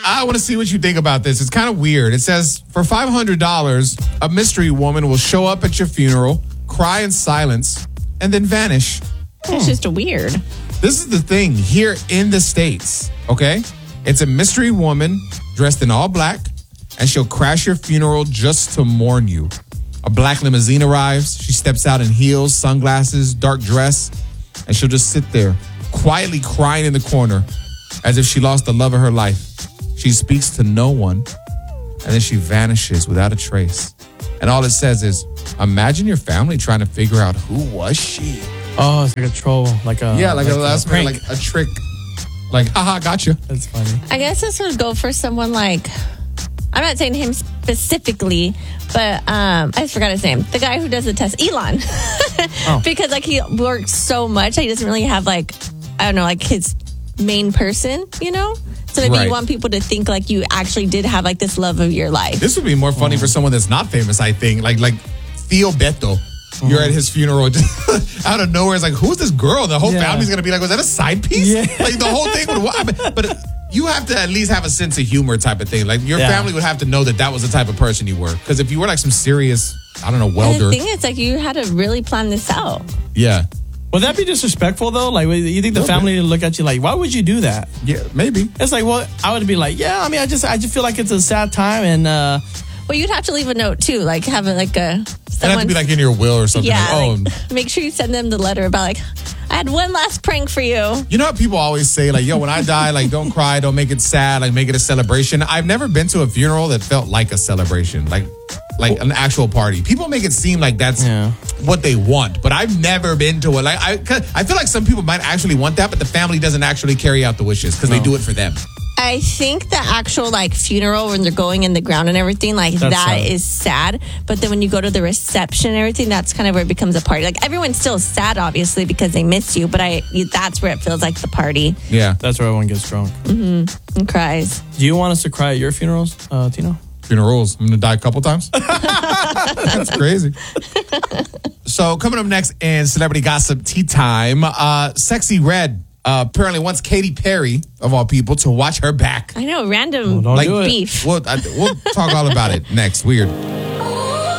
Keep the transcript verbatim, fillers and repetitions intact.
I want to see what you think about this. It's kind of weird. It says, for five hundred dollars, a mystery woman will show up at your funeral, cry in silence, and then vanish. It's just weird. This is the thing here in the States, okay? It's a mystery woman dressed in all black, and she'll crash your funeral just to mourn you. A black limousine arrives. She steps out in heels, sunglasses, dark dress, and she'll just sit there, quietly crying in the corner as if she lost the love of her life. She speaks to no one, and then she vanishes without a trace. And all it says is, imagine your family trying to figure out who was she. Oh, it's like a troll, like a Yeah, like, like a last minute, prank. like a trick. Like, haha, gotcha. That's funny. I guess this would go for someone like, I'm not saying him specifically, but um, I just forgot his name. The guy who does the test, Elon. Oh. Because like he works so much, he doesn't really have like, I don't know, like his main person, you know? So maybe Right. you want people to think like you actually did have like this love of your life. This would be more funny for someone that's not famous, I think. Like, like Theo Beto. You're at his funeral, just out of nowhere. It's like, who's this girl? The whole Yeah. family's gonna be like, was that a side piece? Yeah. Like the whole thing would. I mean, but you have to at least have a sense of humor, type of thing. Like your Yeah. family would have to know that that was the type of person you were. Because if you were like some serious, I don't know, And welder. the thing is, like, you had to really plan this out. Yeah, Would that be disrespectful though? Like, you think the Little family would look at you like, why would you do that? yeah, maybe. It's like, well, I would be like, yeah. I mean, I just, I just feel like it's a sad time, and uh, Well, you'd have to leave a note too, like have it like a. It'd have to be like in your will or something. Yeah, like, oh, like, make sure you send them the letter about like, I had one last prank for you. you know how people always say, like, yo, when I die, like, don't cry, don't make it sad, like, make it a celebration. I've never been to a funeral that felt like a celebration, like, like an actual party. People make it seem like that's Yeah. what they want, but I've never been to it. Like, I, 'cause I feel like some people might actually want that, but the family doesn't actually carry out the wishes because they do it for them. I think the actual like funeral when they're going in the ground and everything, like That's that sad. is sad. But then when you go to the reception and everything, that's kind of where it becomes a party. Like everyone's still sad, obviously, because they miss you. But I, that's where it feels like the party Yeah, that's where everyone gets drunk. and cries. Do you want us to cry at your funerals, uh, Tino? funerals. I'm gonna die a couple times. That's crazy. So coming up next in Celebrity Gossip Tea Time, uh, Sexy Red uh, apparently wants Katy Perry, of all people, to watch her back. I know, random Well, don't do it. beef. We'll, I, we'll talk all about it next. Weird.